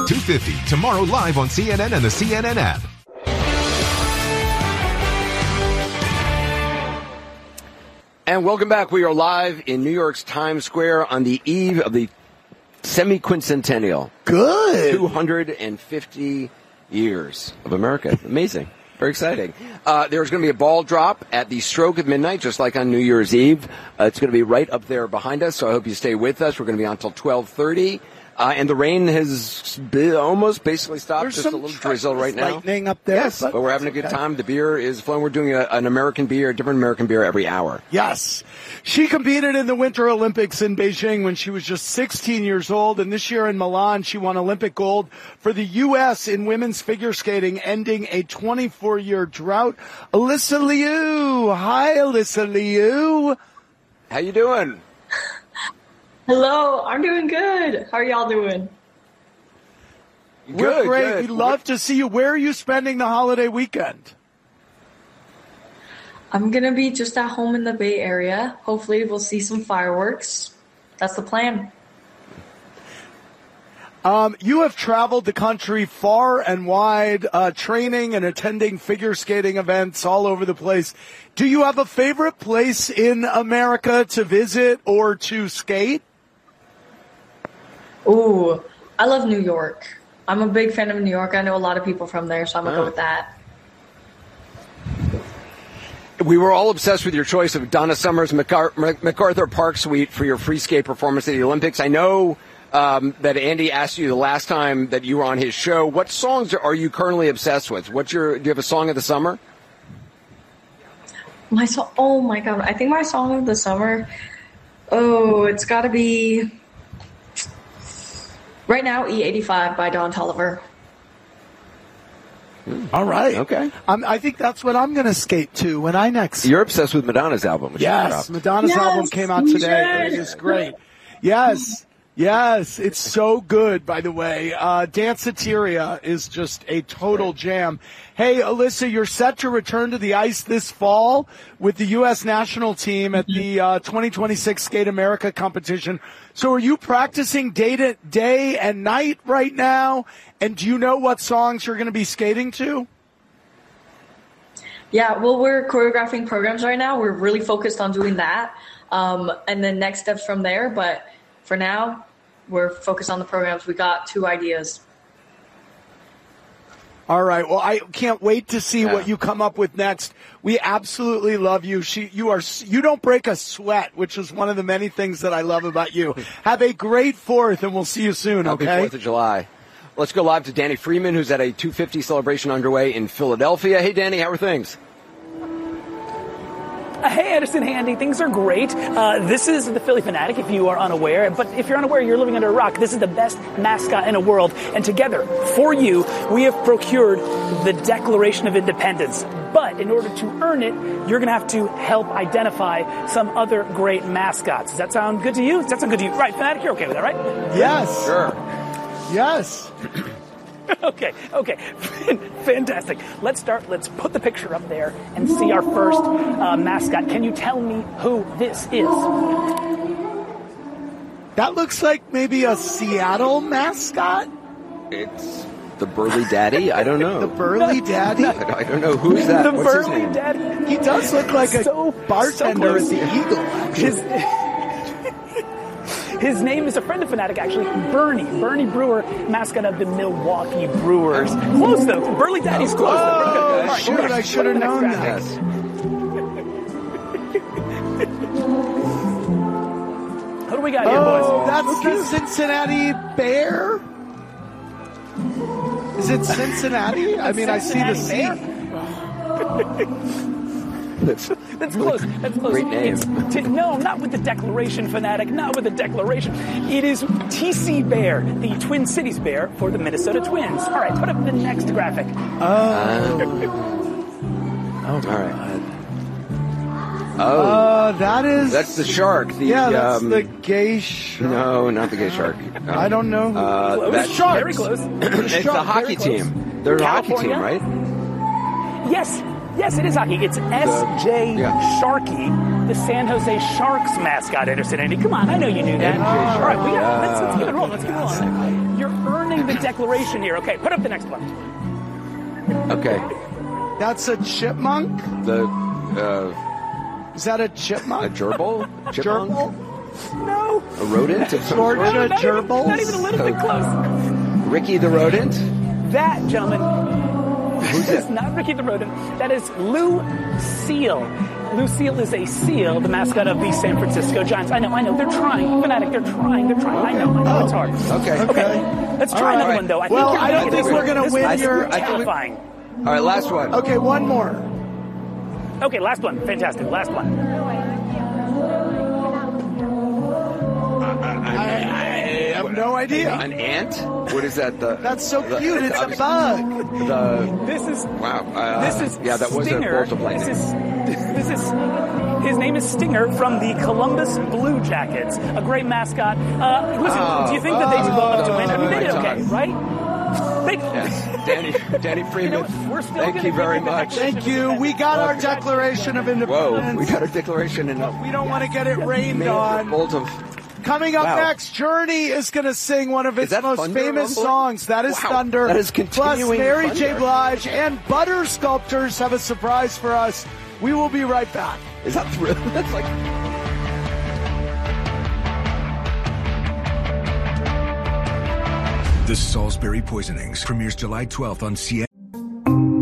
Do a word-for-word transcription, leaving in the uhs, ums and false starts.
two fifty, tomorrow live on C N N and the C N N app. And welcome back. We are live in New York's Times Square on the eve of the semi-quincentennial. Good. two hundred fifty years of America. Amazing. Very exciting. Uh, there's going to be a ball drop at the stroke of midnight, just like on New Year's Eve. Uh, it's going to be right up there behind us, so I hope you stay with us. We're going to be on until twelve thirty. Uh, and the rain has been almost basically stopped. There's just a some little drizzle right now. lightning up there. Yes, but, but we're having a good okay. time. The beer is flowing. We're doing a, an American beer, a different American beer every hour. Yes. She competed in the Winter Olympics in Beijing when she was just sixteen years old, and this year in Milan she won Olympic gold for the U S in women's figure skating, ending a twenty-four year drought. Alyssa Liu. Hi, Alyssa Liu. How you doing? Hello, I'm doing good. How are y'all doing? We're Good, great. good. We love to see you. Where are you spending the holiday weekend? I'm going to be just at home in the Bay Area. Hopefully we'll see some fireworks. That's the plan. Um, you have traveled the country far and wide, uh, training and attending figure skating events all over the place. Do you have a favorite place in America to visit or to skate? Ooh, I love New York. I'm a big fan of New York. I know a lot of people from there, so I'm going to Oh. go with that. We were all obsessed with your choice of Donna Summer's MacAr- MacArthur Park Suite for your free skate performance at the Olympics. I know um, that Andy asked you the last time that you were on his show. What songs are you currently obsessed with? What's your? Do you have a song of the summer? My song, oh my God. I think my song of the summer, oh, it's got to be right now, E eighty-five by Don Toliver. All right. Okay. Um, I think that's what I'm going to skate to when I next. You're obsessed with Madonna's album. Which Yes, Madonna's Yes, album came out you today. should. It is great. Yes, yes, it's so good, by the way. Uh, Danceteria is just a total jam. Hey, Alyssa, you're set to return to the ice this fall with the U S national team at the uh, twenty twenty-six Skate America competition. So are you practicing day to day and night right now? And do you know what songs you're going to be skating to? Yeah, well, we're choreographing programs right now. We're really focused on doing that. Um, and then next steps from there. But for now, we're focused on the programs. We got two ideas. All right. Well, I can't wait to see Yeah. what you come up with next. We absolutely love you. She, you are, you don't break a sweat, which is one of the many things that I love about you. Have a great Fourth, and we'll see you soon. Happy Okay. Fourth of July. Let's go live to Danny Freeman, who's at a two fifty celebration underway in Philadelphia. Hey, Danny, how are things? Uh, Hey, Edison Handy, things are great. Uh, this is the Philly Fanatic, if you are unaware. But if you're unaware, you're living under a rock. This is the best mascot in the world. And together, for you, we have procured the Declaration of Independence. But in order to earn it, you're going to have to help identify some other great mascots. Does that sound good to you? Does that sound good to you? Right, Fanatic, you're okay with that, right? Yes. Sure. Yes. Okay, okay. Fantastic. Let's start. Let's put the picture up there and see our first uh, mascot. Can you tell me who this is? That looks like maybe a Seattle mascot. It's the Burly Daddy. I don't know. The Burly Daddy. I I don't know who's that. The What's his Burly name? Daddy. He does look like a So- bartender so at the close. Eagle. actually. His, his name is a friend of Fanatic, actually. Bernie. Bernie Brewer, mascot of the Milwaukee Brewers. Close, though. Burly Daddy's close. though. We're good. Oh, All right, shoot, we're good. I should have Next known graphic. that. Yes. Who do we got here, Oh, boys? that's the Cincinnati Bear? Is it Cincinnati? I mean, I see the C. Cincinnati That's, That's close. That's close. Great name. It's t- no, not with the Declaration, Fanatic. Not with the Declaration. It is T C Bear, the Twin Cities Bear for the Minnesota Twins. All right, put up the next graphic. Oh. Oh, all right. Oh, Uh, that is. that's the shark. The, yeah, that's um, the gay shark. No, not the gay shark. Um, I don't know. Who, Uh, Close. that- sharks. Very close. It's the shark, hockey very close. team. They're a hockey team, California? right? Yes, yes, it is hockey. It's S J yeah. Sharkey, the San Jose Sharks mascot. Anderson, Andy, come on, I know you knew that. M J All right, we got, Sharkey. let's, let's keep it rolling. Let's keep it rolling. You're earning big declaration here. Okay, put up the next one. Okay. That's a chipmunk? The, uh, Is that a a chipmunk? gerbil? Chipmunk? Gerbil? No. A rodent? of some Georgia sort? No, not even, gerbils? not even a little bit close. Ricky the rodent? That, gentlemen, Who's is not Ricky the rodent. That is Lou Seal. Lou Seal is a seal, the mascot of the San Francisco Giants. I know, I know, they're trying. Fanatic, they're trying, they're trying. I know, I know, it's hard. Okay. Okay, let's try All right. another one, though. I Well, think you're I don't gonna think get we're this gonna one. win This your- is I think we- terrifying. All right, last one. Okay, one more. Okay, last one. Fantastic. Last one. I have no idea. An ant? What is that? The That's so the- cute. It's a obviously- bug. The This is wow. Uh, this is yeah. That was a Stinger. bolt of lightning. This is this is his name is Stinger from the Columbus Blue Jackets, a great mascot. Uh, listen, Oh, do you think that they did well enough to oh, win? I mean, they did right okay, on. right? They, Yes, Danny, Danny Freeman. You know what? We're still Thank gonna you very give you the much. Thank you. We got our Declaration of Whoa, Independence. we got a declaration and a We don't want to get it rained major on. bolt of. Coming up Wow. next, Journey is going to sing one of its that most Thunder famous Rumble? songs. That is Wow, Thunder. that is Plus, continuing Mary J. Thunder. Blige and Butter Sculptors have a surprise for us. We will be right back. Is that thrill? That's like. The Salisbury Poisonings premieres July twelfth on C N N.